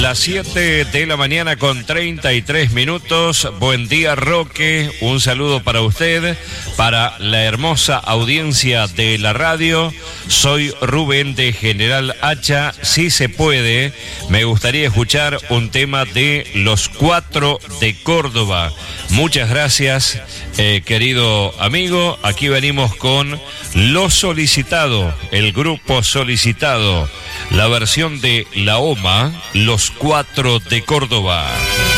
Las 7 de la mañana con 33 minutos. Buen día, Roque. Un saludo para usted, para la hermosa audiencia de la radio. Soy Rubén de General Hacha. Si se puede, me gustaría escuchar un tema de Los Cuatro de Córdoba. Muchas gracias, querido amigo. Aquí venimos con Lo Solicitado, el grupo Solicitado, la versión de La OMA, Los Cuatro de Córdoba.